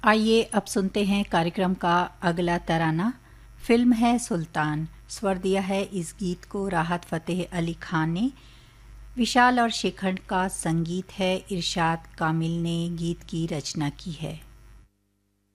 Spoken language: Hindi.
आइए अब सुनते हैं कार्यक्रम का अगला तराना। फिल्म है सुल्तान। स्वर दिया है इस गीत को राहत फ़तेह अली खान ने। विशाल और शिखंड का संगीत है। इरशाद कामिल ने गीत की रचना की है।